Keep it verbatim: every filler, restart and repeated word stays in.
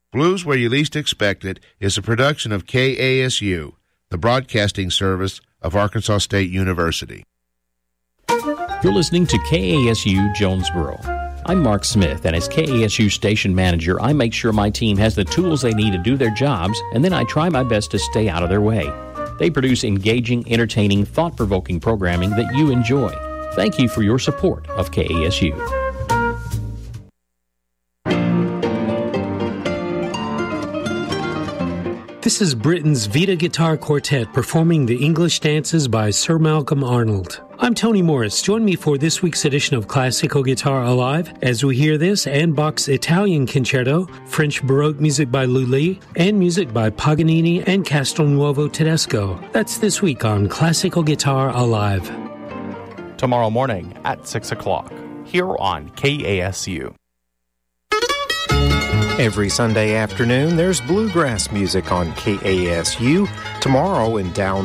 Blues Where You Least Expect It is a production of K A S U, the broadcasting service of Arkansas State University. You're listening to K A S U Jonesboro. I'm Mark Smith, and as K A S U station manager, I make sure my team has the tools they need to do their jobs, and then I try my best to stay out of their way. They produce engaging, entertaining, thought-provoking programming that you enjoy. Thank you for your support of K A S U. This is Britain's Vita Guitar Quartet performing the English dances by Sir Malcolm Arnold. I'm Tony Morris. Join me for this week's edition of Classical Guitar Alive as we hear this and Bach's Italian Concerto, French Baroque music by Lully, and music by Paganini and Castelnuovo Tedesco. That's this week on Classical Guitar Alive. Tomorrow morning at six o'clock, here on K A S U. Every Sunday afternoon, there's bluegrass music on K A S U. Tomorrow in Down